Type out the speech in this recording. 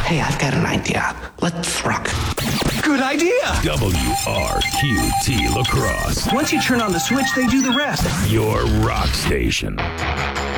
Hey, I've got an idea. Let's rock. Good idea! WRQT La Crosse. Once you turn on the switch, they do the rest. Your rock station.